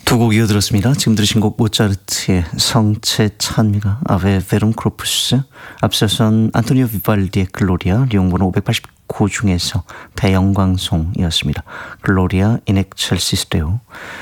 두 곡 이어들었습니다. 지금 들으신 곡 모차르트의 성체 찬미가 아베 베름 크로푸스, 앞서선 안토니오 비발디의 글로리아, 리옹번호 589 중에서 대영광송이었습니다. 글로리아 인 엑셀시스 데오.